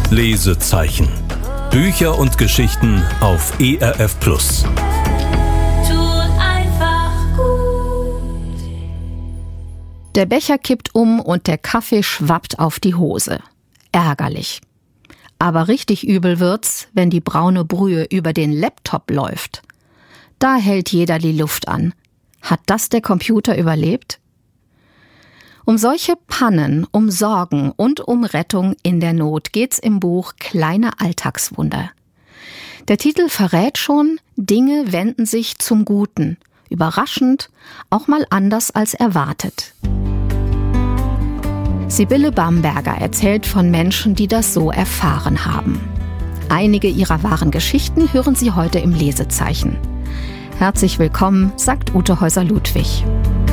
Lesezeichen. Bücher und Geschichten auf ERF+. Der Becher kippt um und der Kaffee schwappt auf die Hose. Ärgerlich. Aber richtig übel wird's, wenn die braune Brühe über den Laptop läuft. Da hält jeder die Luft an. Hat das der Computer überlebt? Um solche Pannen, um Sorgen und um Rettung in der Not geht's im Buch Kleine Alltagswunder. Der Titel verrät schon, Dinge wenden sich zum Guten. Überraschend, auch mal anders als erwartet. Sibylle Bamberger erzählt von Menschen, die das so erfahren haben. Einige ihrer wahren Geschichten hören Sie heute im Lesezeichen. Herzlich willkommen, sagt Ute Häuser-Ludwig.